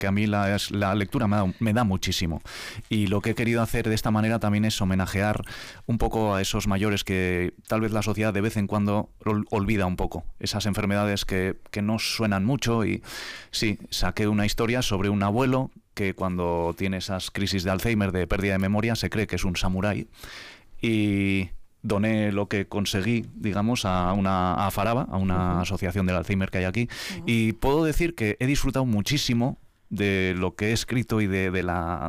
que a mí la lectura me da muchísimo. Y lo que he querido hacer de esta manera también es homenajear un poco a esos mayores que tal vez la sociedad de vez en cuando olvida un poco. Esas enfermedades que no suenan mucho. Y sí, saqué una historia sobre un abuelo que cuando tiene esas crisis de Alzheimer, de pérdida de memoria, se cree que es un samurái. Y doné lo que conseguí, digamos, a Faraba, a una asociación del Alzheimer que hay aquí. Y puedo decir que he disfrutado muchísimo de lo que he escrito y de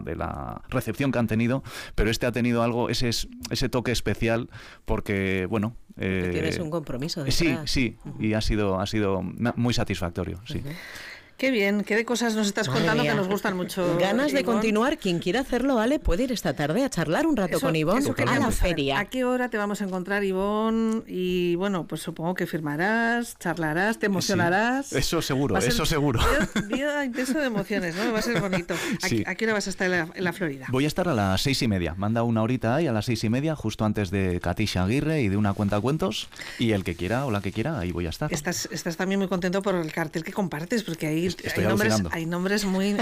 la recepción que han tenido, pero ha tenido algo, ese toque especial, porque, bueno... tienes un compromiso detrás. Sí, y ha sido muy satisfactorio, sí. Qué bien, qué de cosas nos estás contando que nos gustan mucho. Ganas de Ivonne. Continuar. Quien quiera hacerlo, Ale, puede ir esta tarde a charlar un rato con Ivonne a la feria. ¿A qué hora te vamos a encontrar, Ivonne? Y bueno, pues supongo que firmarás, charlarás, te emocionarás. Sí, eso seguro, eso seguro. Día intenso de emociones, ¿no? Va a ser bonito. Sí. ¿A qué hora vas a estar en la Florida? Voy a estar a las 6:30. Manda una horita ahí a las 6:30, justo antes de Katisha Aguirre y de una cuenta cuentos. Y el que quiera o la que quiera, ahí voy a estar. Estás también muy contento por el cartel que compartes, porque ahí hay nombres muy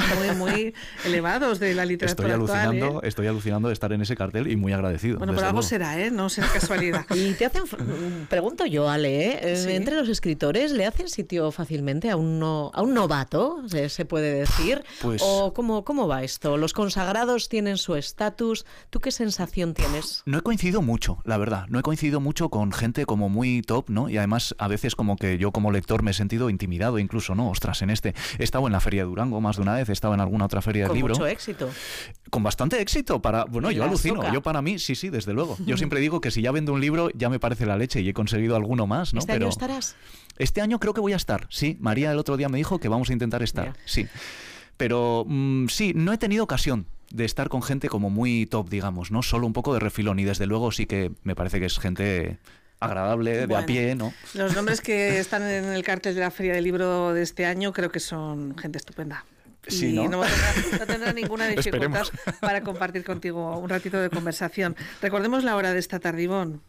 elevados de la literatura actual. Estoy alucinando de estar en ese cartel y muy agradecido. Bueno, pero algo será, no será casualidad. Y te hacen, pregunto yo, Ale, ¿sí? Entre los escritores, ¿le hacen sitio fácilmente a un novato, se puede decir? Pues, ¿O cómo va esto? ¿Los consagrados tienen su estatus? ¿Tú qué sensación tienes? No he coincidido mucho, la verdad. No he coincidido mucho con gente como muy top, ¿no? Y además, a veces como que yo como lector me he sentido intimidado incluso, ¿no? Ostras, he estado en la Feria de Durango más de una vez, he estado en alguna otra feria del libro. Con mucho éxito. Con bastante éxito. Yo alucino. Yo para mí, sí, desde luego. Yo siempre digo que si ya vendo un libro, ya me parece la leche y he conseguido alguno más, ¿no? ¿Este año estarás? Este año creo que voy a estar, sí. María el otro día me dijo que vamos a intentar estar, yeah. Sí. Pero sí, no he tenido ocasión de estar con gente como muy top, digamos, ¿no? Solo un poco de refilón y desde luego sí que me parece que es gente agradable, de a pie, ¿no? Los nombres que están en el cartel de la Feria del Libro de este año creo que son gente estupenda. Sí, y no tendrá ninguna dificultad para compartir contigo un ratito de conversación. Recordemos la hora de esta tarde, Ivonne.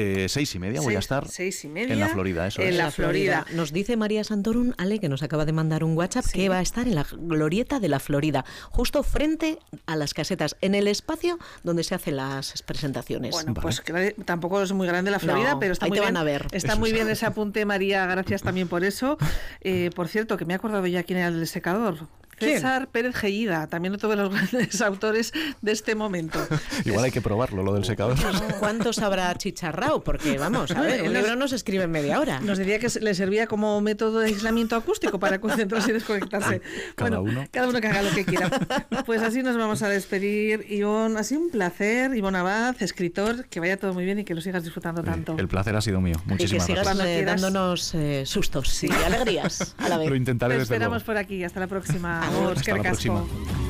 6:30 voy a estar 6:30 en la Florida, eso en es. la Florida. Nos dice María Santorum, Ale, que nos acaba de mandar un WhatsApp, que va a estar en la glorieta de la Florida, justo frente a las casetas, en el espacio donde se hacen las presentaciones. Bueno, pues tampoco es muy grande la Florida, pero está ahí muy te bien. Van a ver. Está muy bien ese apunte, María, gracias también por eso. Por cierto, que me he acordado ya quién era el secador. César Pérez Gellida, también otro de los grandes autores de este momento. Igual hay que probarlo, lo del secador. ¿Cuántos habrá chicharrao? Porque, vamos, a ver, un libro no se escribe en media hora. Nos decía que le servía como método de aislamiento acústico para concentrarse y desconectarse. Cada uno que haga lo que quiera. Pues así nos vamos a despedir. Ivonne, ha sido un placer. Ivonne Abad, escritor, que vaya todo muy bien y que lo sigas disfrutando tanto. El placer ha sido mío. Muchísimas gracias. Y que sigas dándonos sustos y alegrías a la vez. Lo intentaré. Te esperamos por aquí. Hasta la próxima. Hasta la próxima.